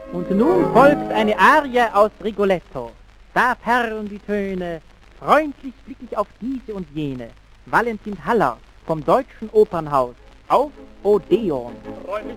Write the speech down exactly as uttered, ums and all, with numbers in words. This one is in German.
Und nun folgt eine Arie aus Rigoletto. Da perlen die Töne, freundlich blick ich auf diese und jene. Valentin Haller vom Deutschen Opernhaus auf Odeon. Freu mich